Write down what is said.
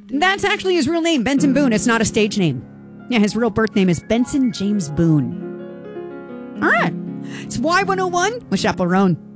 That's actually his real name, Benson Boone. It's not a stage name. Yeah, his real birth name is Benson James Boone. All right. It's Y101 with Chaperone.